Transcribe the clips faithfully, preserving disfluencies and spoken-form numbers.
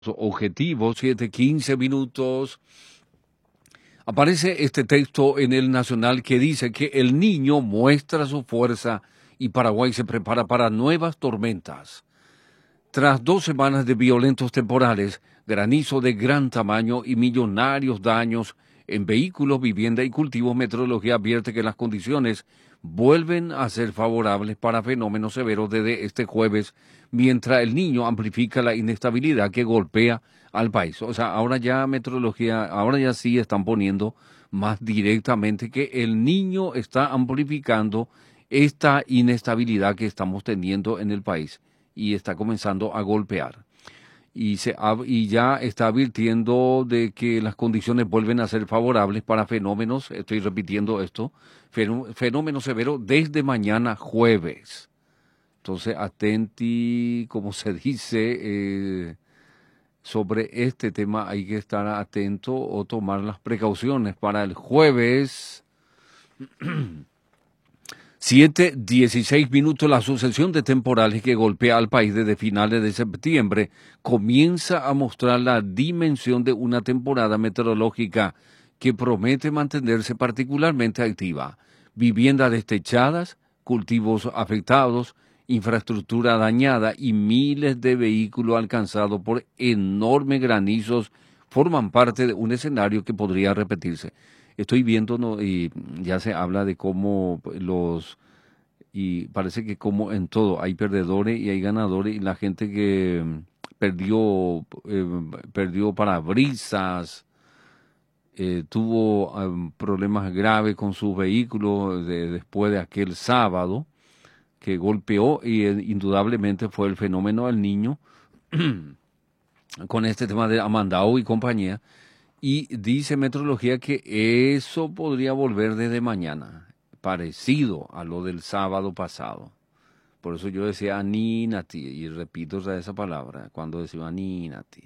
Objetivo, siete quince minutos. Aparece este texto en el Nacional que dice que el niño muestra su fuerza y Paraguay se prepara para nuevas tormentas. Tras dos semanas de violentos temporales, granizo de gran tamaño y millonarios daños en vehículos, vivienda y cultivos, meteorología advierte que las condiciones vuelven a ser favorables para fenómenos severos desde este jueves, mientras el niño amplifica la inestabilidad que golpea al país. O sea, ahora ya meteorología, ahora ya sí están poniendo más directamente que el niño está amplificando esta inestabilidad que estamos teniendo en el país y está comenzando a golpear. Y, se, y ya está advirtiendo de que las condiciones vuelven a ser favorables para fenómenos, estoy repitiendo esto, fenómenos severos desde mañana jueves. Entonces, atenti, como se dice, eh, sobre este tema hay que estar atento o tomar las precauciones para el jueves. siete dieciséis minutos, la sucesión de temporales que golpea al país desde finales de septiembre comienza a mostrar la dimensión de una temporada meteorológica que promete mantenerse particularmente activa. Viviendas destechadas, cultivos afectados, infraestructura dañada y miles de vehículos alcanzados por enormes granizos forman parte de un escenario que podría repetirse. Estoy viendo, ¿no? Y ya se habla de cómo los, y parece que como en todo, hay perdedores y hay ganadores, y la gente que perdió, eh, perdió parabrisas, eh, tuvo um, problemas graves con sus vehículos de, después de aquel sábado, que golpeó, y eh, indudablemente fue el fenómeno del niño, con este tema de Amandao y compañía. Y dice Meteorología que eso podría volver desde mañana, parecido a lo del sábado pasado. Por eso yo decía aninati, y repito esa palabra, cuando decía aninati.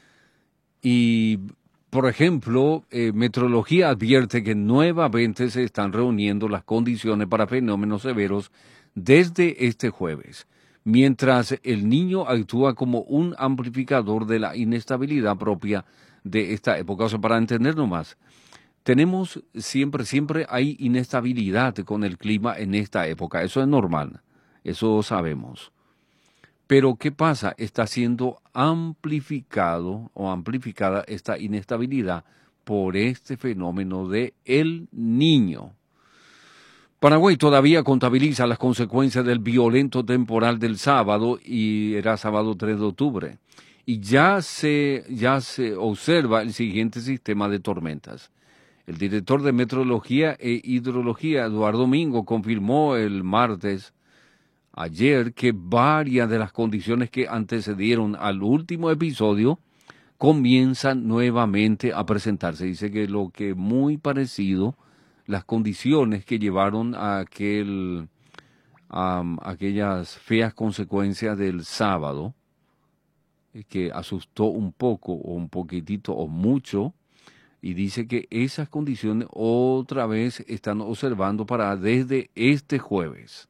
Y, por ejemplo, eh, Meteorología advierte que nuevamente se están reuniendo las condiciones para fenómenos severos desde este jueves, mientras el niño actúa como un amplificador de la inestabilidad propia de esta época. O sea, para entendernos más, tenemos siempre, siempre hay inestabilidad con el clima en esta época. Eso es normal, eso sabemos. Pero ¿qué pasa? Está siendo amplificado o amplificada esta inestabilidad por este fenómeno de el niño. Paraguay todavía contabiliza las consecuencias del violento temporal del sábado, y era sábado tres de octubre. Y ya se, ya se observa el siguiente sistema de tormentas. El director de Meteorología e Hidrología, Eduardo Mingo, confirmó el martes, ayer, que varias de las condiciones que antecedieron al último episodio comienzan nuevamente a presentarse. Dice que lo que muy parecido, las condiciones que llevaron a aquel, um, aquellas feas consecuencias del sábado, que asustó un poco o un poquitito o mucho, y dice que esas condiciones otra vez están observando para desde este jueves.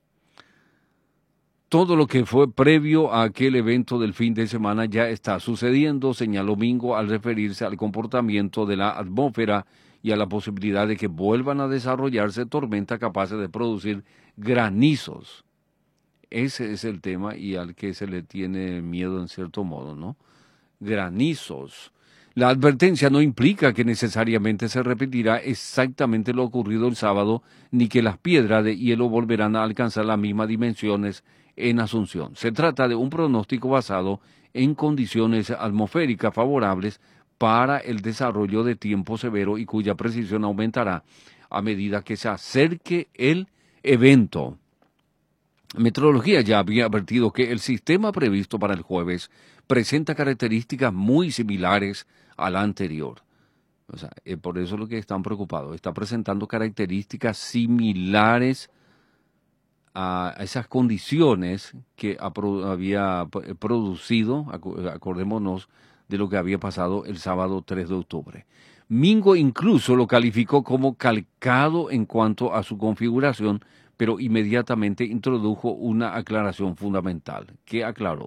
Todo lo que fue previo a aquel evento del fin de semana ya está sucediendo, señaló Mingo al referirse al comportamiento de la atmósfera y a la posibilidad de que vuelvan a desarrollarse tormentas capaces de producir granizos. Ese es el tema y al que se le tiene miedo en cierto modo, ¿no? Granizos. La advertencia no implica que necesariamente se repetirá exactamente lo ocurrido el sábado, ni que las piedras de hielo volverán a alcanzar las mismas dimensiones en Asunción. Se trata de un pronóstico basado en condiciones atmosféricas favorables para el desarrollo de tiempo severo y cuya precisión aumentará a medida que se acerque el evento. Meteorología ya había advertido que el sistema previsto para el jueves presenta características muy similares a la anterior. O sea, eh, por eso es lo que están preocupados. Está presentando características similares a esas condiciones que había producido, acordémonos de lo que había pasado el sábado tres de octubre. Mingo incluso lo calificó como calcado en cuanto a su configuración, pero inmediatamente introdujo una aclaración fundamental. ¿Qué aclaró?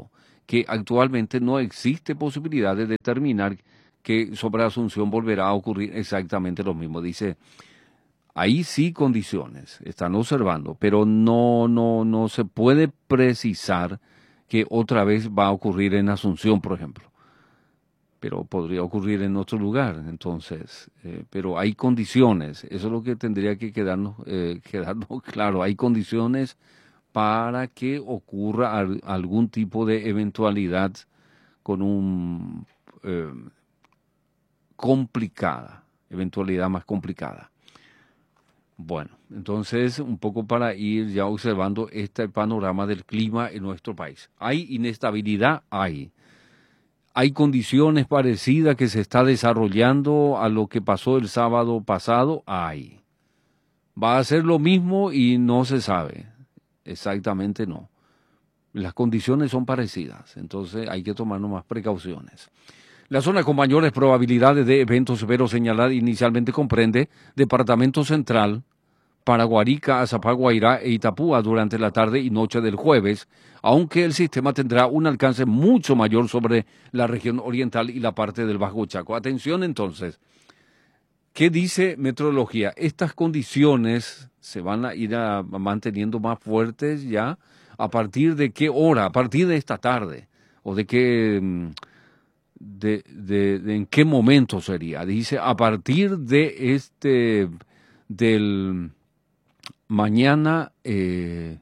que actualmente no existe posibilidad de determinar que sobre Asunción volverá a ocurrir exactamente lo mismo. Dice, ahí sí condiciones, están observando, pero no, no, no se puede precisar que otra vez va a ocurrir en Asunción, por ejemplo. Pero podría ocurrir en otro lugar, entonces, eh, pero hay condiciones, eso es lo que tendría que quedarnos, eh, quedarnos claro, hay condiciones para que ocurra al, algún tipo de eventualidad con un eh, complicada, eventualidad más complicada. Bueno, entonces un poco para ir ya observando este panorama del clima en nuestro país. ¿Hay inestabilidad? Hay. ¿Hay condiciones parecidas que se está desarrollando a lo que pasó el sábado pasado? Hay. ¿Va a ser lo mismo? Y no se sabe. Exactamente no. Las condiciones son parecidas, entonces hay que tomar más precauciones. La zona con mayores probabilidades de eventos severos señalada inicialmente comprende Departamento Central, Paraguarica, Azapá, Guairá e Itapúa durante la tarde y noche del jueves, aunque el sistema tendrá un alcance mucho mayor sobre la región oriental y la parte del Bajo Chaco. Atención entonces, ¿qué dice meteorología? Estas condiciones se van a ir a, manteniendo más fuertes ya. ¿A partir de qué hora? A partir de esta tarde. ¿O de qué, de, de, de en qué momento sería? Dice, a partir de este, del mañana eh,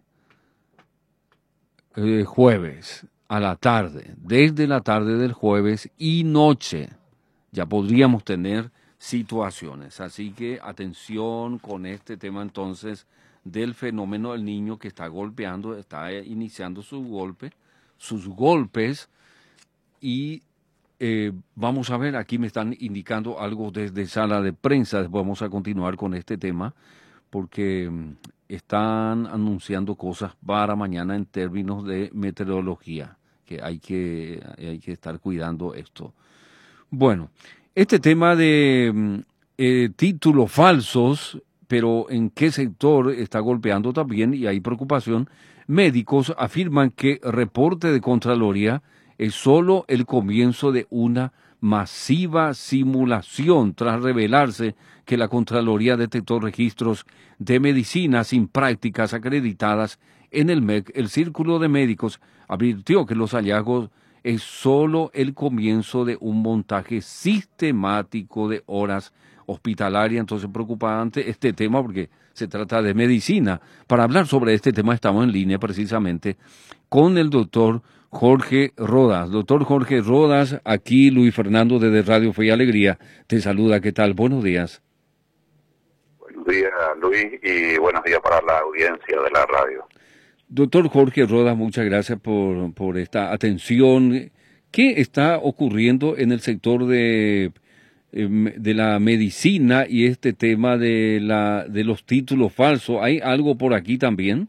eh, jueves a la tarde, desde la tarde del jueves y noche, ya podríamos tener situaciones. Así que atención con este tema entonces del fenómeno del niño que está golpeando, está iniciando su golpe, sus golpes y eh, vamos a ver, aquí me están indicando algo desde sala de prensa, después vamos a continuar con este tema porque están anunciando cosas para mañana en términos de meteorología, que hay que, hay que estar cuidando esto. Bueno, este tema de eh, títulos falsos, pero en qué sector está golpeando también y hay preocupación. Médicos afirman que reporte de Contraloría es solo el comienzo de una masiva simulación tras revelarse que la Contraloría detectó registros de medicina sin prácticas acreditadas en el M E C. El Círculo de Médicos advirtió que los hallazgos es solo el comienzo de un montaje sistemático de horas hospitalarias. Entonces, preocupante este tema porque se trata de medicina. Para hablar sobre este tema estamos en línea precisamente con el doctor Jorge Rodas. Doctor Jorge Rodas, aquí Luis Fernando desde Radio Fe y Alegría te saluda. ¿Qué tal? Buenos días. Buenos días, Luis, y buenos días para la audiencia de la radio. Doctor Jorge Rodas, muchas gracias por, por esta atención. ¿Qué está ocurriendo en el sector de, de la medicina y este tema de, la, de los títulos falsos? ¿Hay algo por aquí también?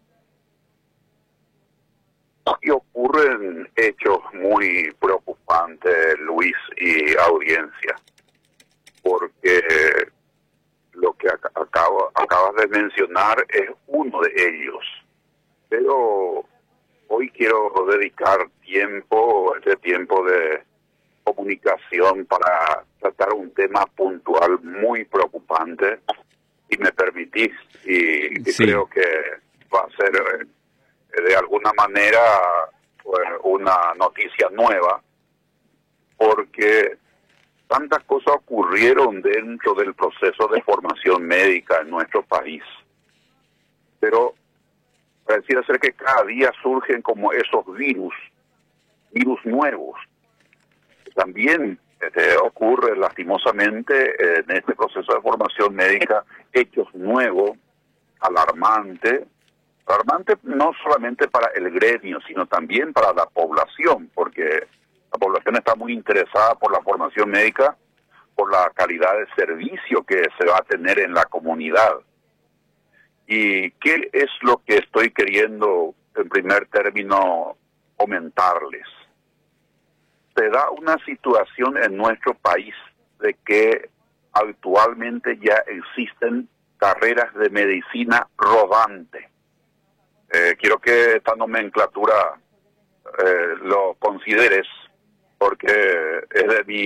Y ocurren hechos muy preocupantes, Luis y audiencia, porque lo que acabo, acabas de mencionar es uno de ellos. Pero hoy quiero dedicar tiempo, este tiempo de comunicación para tratar un tema puntual muy preocupante, y me permitís, y, y sí. Creo que va a ser eh, de alguna manera pues, una noticia nueva, porque tantas cosas ocurrieron dentro del proceso de formación médica en nuestro país, pero pareciera ser que cada día surgen como esos virus, virus nuevos. También este, ocurre lastimosamente en este proceso de formación médica hechos nuevos, alarmantes, alarmantes no solamente para el gremio, sino también para la población, porque la población está muy interesada por la formación médica, por la calidad de servicio que se va a tener en la comunidad. ¿Y qué es lo que estoy queriendo, en primer término, comentarles? Se da una situación en nuestro país de que actualmente ya existen carreras de medicina rodante. Eh, quiero que esta nomenclatura eh, lo consideres, porque es de mi